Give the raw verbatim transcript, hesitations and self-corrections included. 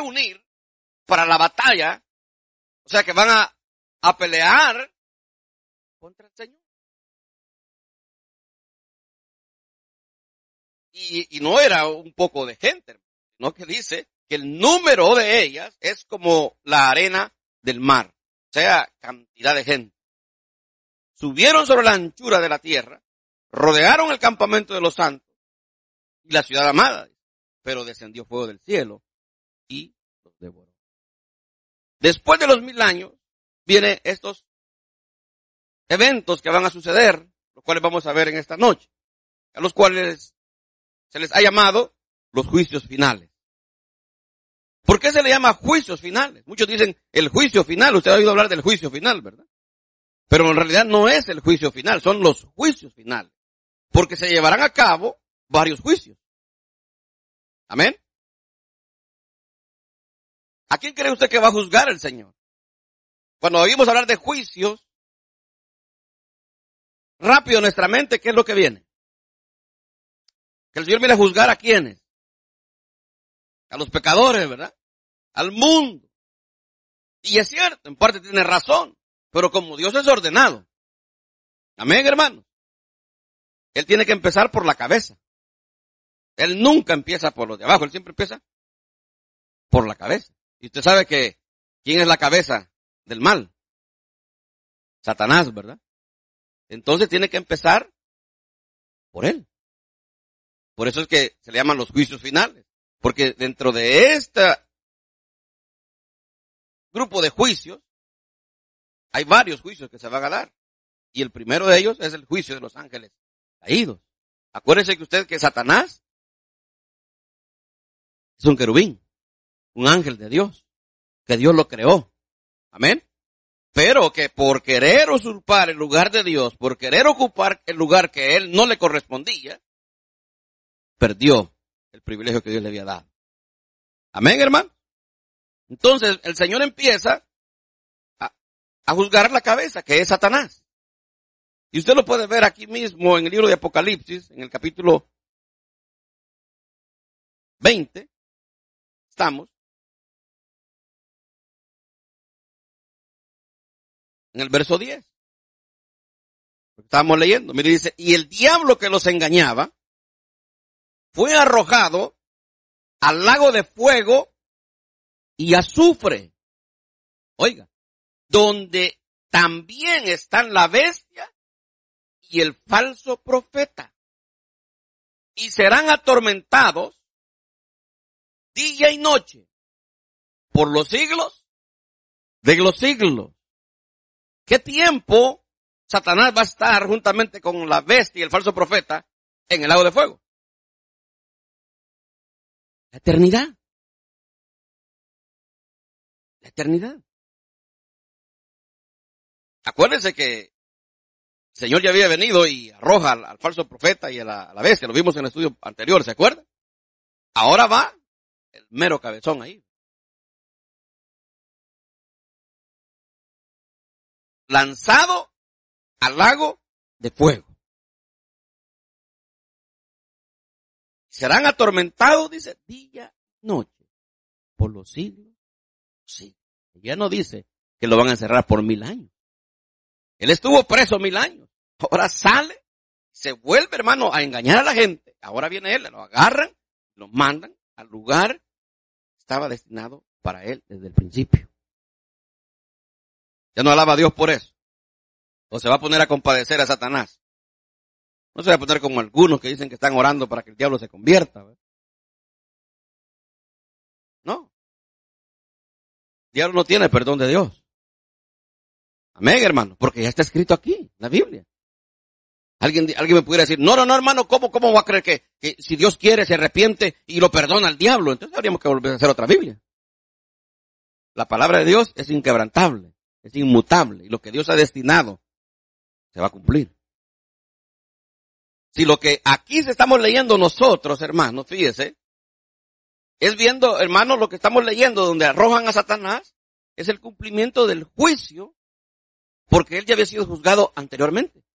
reunir para la batalla. O sea que van a, a pelear contra el Señor. Y, y no era un poco de gente, sino que dice que el número de ellas es como la arena del mar. O sea, cantidad de gente. Subieron sobre la anchura de la tierra, rodearon el campamento de los santos y la ciudad amada, pero descendió fuego del cielo y los devoró. Después de los mil años, vienen estos eventos que van a suceder, los cuales vamos a ver en esta noche, a los cuales se les ha llamado los juicios finales. ¿Por qué se le llama juicios finales? Muchos dicen el juicio final, usted ha oído hablar del juicio final, ¿verdad? Pero en realidad no es el juicio final, son los juicios finales. Porque se llevarán a cabo varios juicios. Amén. ¿A quién cree usted que va a juzgar el Señor? Cuando oímos hablar de juicios, rápido en nuestra mente, ¿qué es lo que viene? Que el Señor viene a juzgar a quiénes. A los pecadores, ¿verdad? Al mundo. Y es cierto, en parte tiene razón. Pero como Dios es ordenado. Amén, hermano. Él tiene que empezar por la cabeza. Él nunca empieza por los de abajo. Él siempre empieza por la cabeza. Y usted sabe que, ¿quién es la cabeza del mal? Satanás, ¿verdad? Entonces tiene que empezar por él. Por eso es que se le llaman los juicios finales. Porque dentro de este grupo de juicios, hay varios juicios que se van a dar. Y el primero de ellos es el juicio de los ángeles caídos. Acuérdese que usted que Satanás es un querubín, un ángel de Dios, que Dios lo creó. Amén. Pero que por querer usurpar el lugar de Dios, por querer ocupar el lugar que él no le correspondía, perdió el privilegio que Dios le había dado. Amén, hermano. Entonces el Señor empieza a, a juzgar la cabeza, que es Satanás. Y usted lo puede ver aquí mismo en el libro de Apocalipsis, en el capítulo veinte. Estamos. En el verso diez. Estamos leyendo. Mire, dice, y el diablo que los engañaba fue arrojado al lago de fuego y azufre. Oiga, donde también están la bestia y el falso profeta. Y serán atormentados día y noche por los siglos de los siglos. ¿Qué tiempo Satanás va a estar juntamente con la bestia y el falso profeta en el lago de fuego? La eternidad. La eternidad. Acuérdense que el Señor ya había venido y arroja al, al falso profeta y a la, a la bestia. Lo vimos en el estudio anterior, ¿se acuerdan? Ahora va el mero cabezón ahí. Lanzado al lago de fuego. Serán atormentados, dice, día y noche, por los siglos. Sí. Ya no dice que lo van a encerrar por mil años. Él estuvo preso mil años. Ahora sale, se vuelve, hermano, a engañar a la gente. Ahora viene él, lo agarran, lo mandan al lugar que estaba destinado para él desde el principio. Ya no alaba a Dios por eso. O se va a poner a compadecer a Satanás. No se va a poner como algunos que dicen que están orando para que el diablo se convierta, ¿verdad? No. El diablo no tiene perdón de Dios. Amén, hermano, porque ya está escrito aquí, en la Biblia. Alguien, alguien me pudiera decir, no, no, no, hermano, ¿cómo, cómo va a creer que, que si Dios quiere se arrepiente y lo perdona al diablo? Entonces habríamos que volver a hacer otra Biblia. La palabra de Dios es inquebrantable, es inmutable, y lo que Dios ha destinado se va a cumplir. Si lo que aquí estamos leyendo nosotros, hermanos, fíjese, es viendo, hermanos, lo que estamos leyendo donde arrojan a Satanás, es el cumplimiento del juicio, porque él ya había sido juzgado anteriormente.